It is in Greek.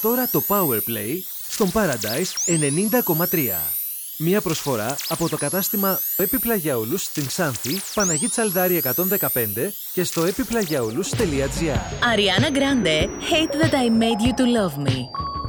Τώρα το Powerplay στον Paradise 90,3. Μία προσφορά από το κατάστημα Επιπλαγιαούλους στην Ξάνθη, Παναγή Τσαλδάρη 115 και στο epiplagiaoulous.gr. Ariana Grande, Hate That I Made You To Love Me.